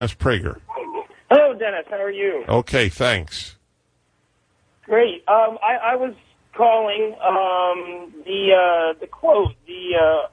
Dennis Prager. Hello, Dennis. How are you? Okay, thanks. Great. I was calling the quote. The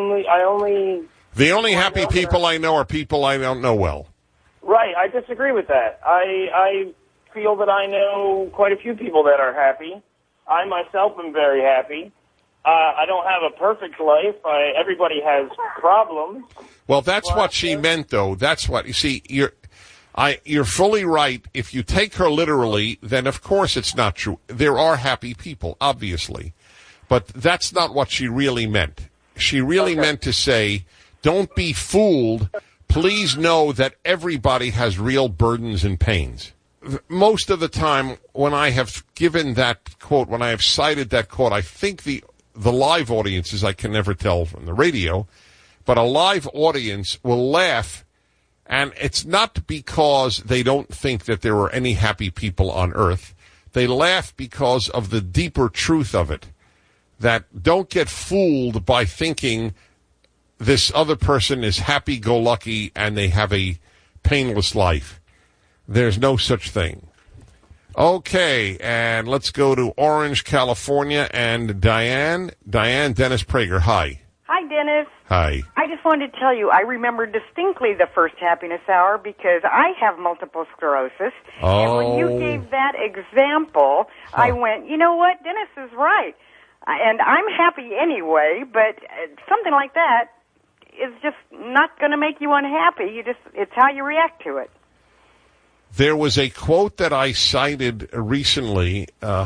only happy people I know are people I don't know well. Right. I disagree with that. I feel that I know quite a few people that are happy. I myself am very happy. I don't have a perfect life. Everybody has problems. Well, that's what she meant, though. That's what you see. You're fully right. If you take her literally, then of course it's not true. There are happy people, obviously, but that's not what she really meant. She really meant to say, "Don't be fooled. Please know that everybody has real burdens and pains." Most of the time, when I have given that quote, when I have cited that quote, I think the live audiences, I can never tell from the radio, but a live audience will laugh, and it's not because they don't think that there are any happy people on earth. They laugh because of the deeper truth of it, that don't get fooled by thinking this other person is happy-go-lucky and they have a painless life. There's no such thing. Okay, and let's go to Orange, California, and Diane. Diane, Dennis Prager, hi. Hi, Dennis. Hi. I just wanted to tell you, I remember distinctly the first happiness hour because I have multiple sclerosis. Oh. And when you gave that example, I went, you know what, Dennis is right. And I'm happy anyway, but something like that is just not going to make you unhappy. It's how you react to it. There was a quote that I cited recently. A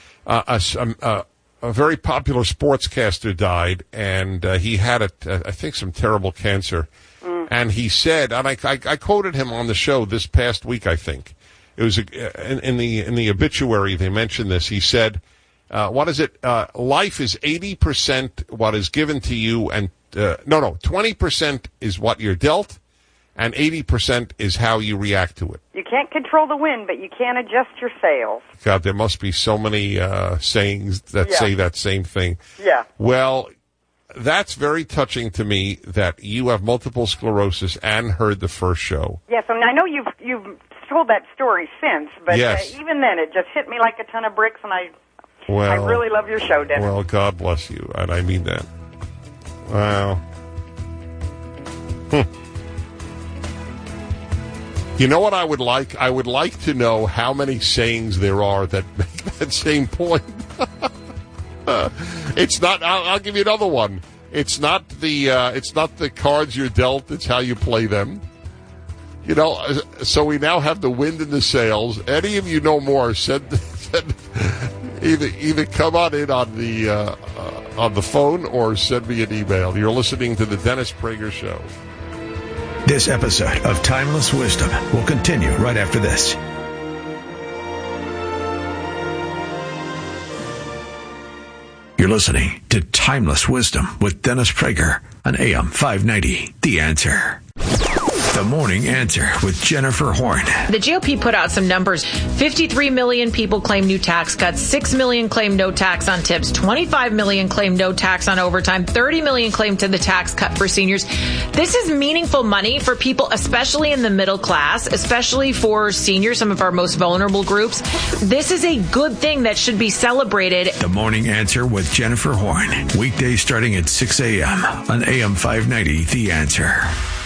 very popular sportscaster died, and he had, I think, some terrible cancer. And he said, and I quoted him on the show this past week, I think. It was in the obituary, they mentioned this. He said, what is it? Life is 80% what is given to you, and 20% is what you're dealt, and 80% is how you react to it. You can't control the wind, but you can adjust your sails. God, there must be so many sayings that say that same thing. Yeah. Well, that's very touching to me that you have multiple sclerosis and heard the first show. Yes, I mean, I know you've told that story since, but yes. Even then it just hit me like a ton of bricks, and I really love your show, Dennis. Well, God bless you, and I mean that. Wow. You know what I would like? I would like to know how many sayings there are that make that same point. It's not. I'll give you another one. It's not the cards you're dealt. It's how you play them. You know. So we now have the wind in the sails. Any of you know more? Said either come on in on the phone or send me an email. You're listening to the Dennis Prager Show. This episode of Timeless Wisdom will continue right after this. You're listening to Timeless Wisdom with Dennis Prager on AM 590, The Answer. The Morning Answer with Jennifer Horn. The GOP put out some numbers. 53 million people claim new tax cuts. 6 million claim no tax on tips. 25 million claim no tax on overtime. 30 million claim to the tax cut for seniors. This is meaningful money for people, especially in the middle class, especially for seniors, some of our most vulnerable groups. This is a good thing that should be celebrated. The Morning Answer with Jennifer Horn. Weekdays starting at 6 a.m. on AM 590, The Answer.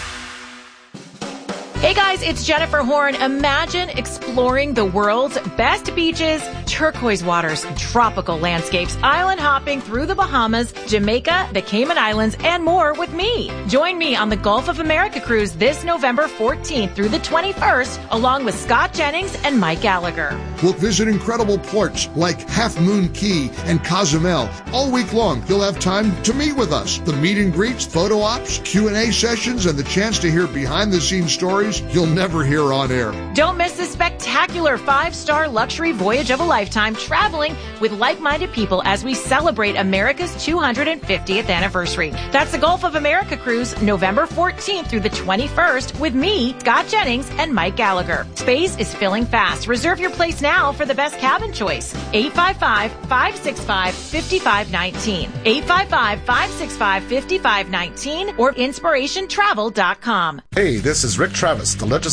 Hey guys, it's Jennifer Horn. Imagine exploring the world's best beaches, turquoise waters, tropical landscapes, island hopping through the Bahamas, Jamaica, the Cayman Islands, and more with me. Join me on the Gulf of America cruise this November 14th through the 21st, along with Scott Jennings and Mike Gallagher. We'll visit incredible ports like Half Moon Key and Cozumel. All week long, you'll have time to meet with us. The meet and greets, photo ops, Q&A sessions, and the chance to hear behind-the-scenes stories you'll never hear on air. Don't miss this spectacular 5-star luxury voyage of a lifetime lifetime traveling with like-minded people as we celebrate America's 250th anniversary. That's the Gulf of America cruise, November 14th through the 21st with me, Scott Jennings, and Mike Gallagher. Space is filling fast. Reserve your place now for the best cabin choice. 855-565-5519. 855-565-5519 or inspirationtravel.com. Hey, this is Rick Travis, the legislator